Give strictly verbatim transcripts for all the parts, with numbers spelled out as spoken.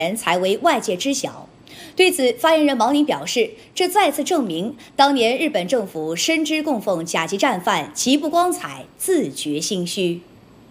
才为外界知晓。对此，发言人毛宁表示，这再次证明当年日本政府深知供奉甲级战犯极不光彩，自觉心虚。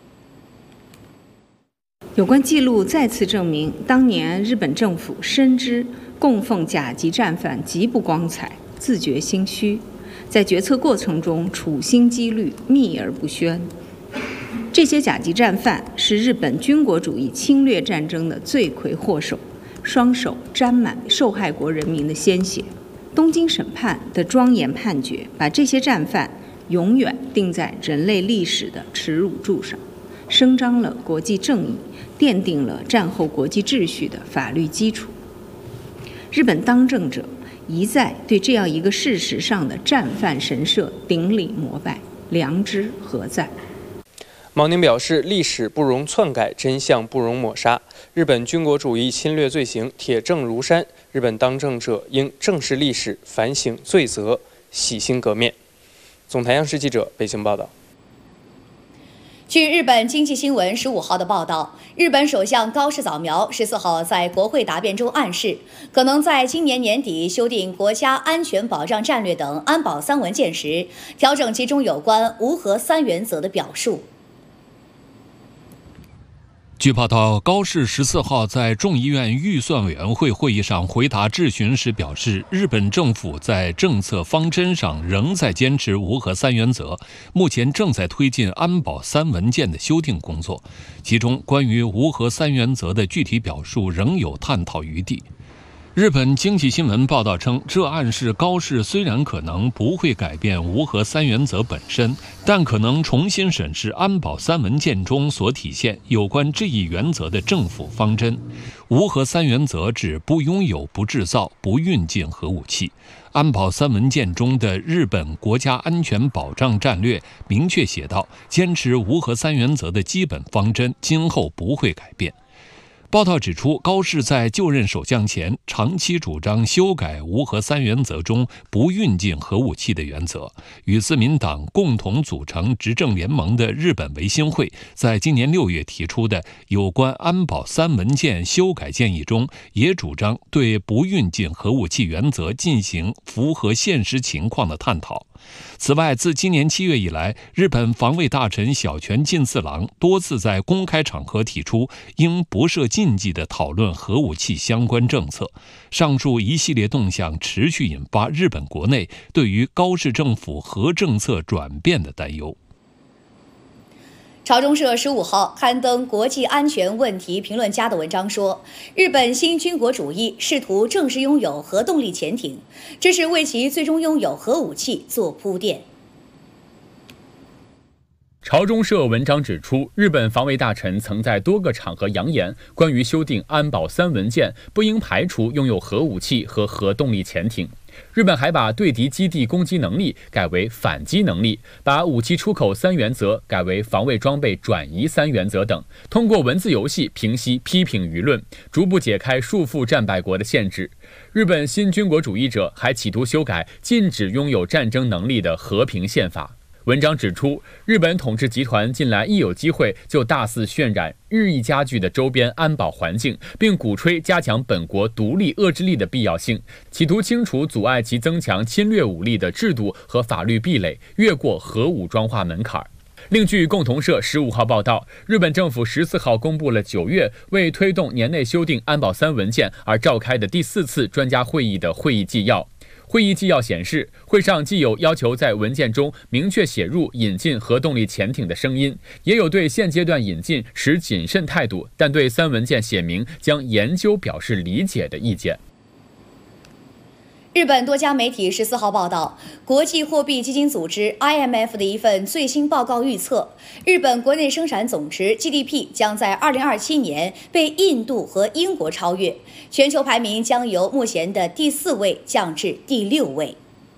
有关记录再次证明，当年日本政府深知供奉甲级战犯极不光彩，自觉心虚，在决策过程中处心积虑、秘而不宣。这些甲级战犯是日本军国主义侵略战争的罪魁祸首，双手沾满受害国人民的鲜血。东京审判的庄严判决，把这些战犯永远钉在人类历史的耻辱柱上，伸张了国际正义，奠定了战后国际秩序的法律基础。日本当政者一再对这样一个事实上的战犯神社顶礼膜拜，良知何在？ 毛宁表示，历史不容篡改，真相不容抹杀。日本军国主义侵略罪行铁证如山，日本当政者应正视历史，反省罪责，洗心革面。总台央视记者北京报道。 据日本经济新闻十五号的报道，日本首相高市早苗十四号在国会答辩中暗示，可能在今年年底修订国家安全保障战略等安保三文件时，调整其中有关无核三原则的表述。 据报道，高市十四号在众议院预算委员会会议上回答质询时表示，日本政府在政策方针上仍在坚持无核三原则，目前正在推进安保三文件的修订工作，其中关于无核三原则的具体表述仍有探讨余地。日本经济新闻报道称，这暗示高市虽然可能不会改变无核三原则本身，但可能重新审视安保三文件中所体现有关这一原则的政府方针。无核三原则指不拥有、不制造、不运进核武器。安保三文件中的日本国家安全保障战略明确写道，坚持无核三原则的基本方针今后不会改变。报道指出，高市在就任首相前长期主张修改无核三原则中不运进核武器的原则，与自民党共同组成执政联盟的日本维新会在今年六月提出的有关安保三文件修改建议中，也主张对不运进核武器原则进行符合现实情况的探讨。此外，自今年七月以来，日本防卫大臣小泉进次郎多次在公开场合提出应不设禁忌地讨论核武器相关政策。上述一系列动向持续引发日本国内对于高市政府核政策转变的担忧。 朝中社十五号刊登国际安全问题评论家的文章说，日本新军国主义试图正式拥有核动力潜艇，这是为其最终拥有核武器做铺垫。 朝中社文章指出，日本防卫大臣曾在多个场合扬言，关于修订安保三文件，不应排除拥有核武器和核动力潜艇。日本还把对敌基地攻击能力改为反击能力，把武器出口三原则改为防卫装备转移三原则等，通过文字游戏平息批评舆论，逐步解开束缚战败国的限制。日本新军国主义者还企图修改禁止拥有战争能力的和平宪法。文章指出，日本统治集团近来一有机会就大肆渲染日益加剧的周边安保环境，并鼓吹加强本国独立遏制力的必要性，企图清除阻碍其增强侵略武力的制度和法律壁垒，越过核武装化门槛。另据共同社十五号报道，日本政府十四号公布了九月为推动年内修订安保三文件而召开的第四次专家会议的会议纪要。会议纪要显示，会上既有要求在文件中明确写入引进核动力潜艇的声音，也有对现阶段引进持谨慎态度，但对三文件写明将研究表示理解的意见。 日本多家媒体十四号报道，国际货币基金组织 I M F 的一份最新报告预测，日本国内生产总值 G D P 将在二零二七年被印度和英国超越，全球排名将由目前的第四位降至第六位。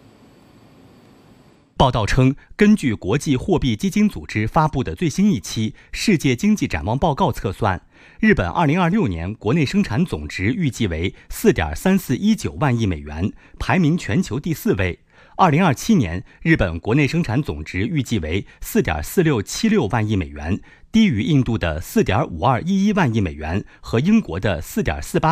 报道称，根据国际货币基金组织发布的最新一期世界经济展望报告测算，日本二零二六年国内生产总值预计为 四点三四一九万亿美元，排名全球第四位。 二零二七年日本国内生产总值预计为 四点四六七六万亿美元，低于印度的 四点五二一一万亿美元和英国的 四点四八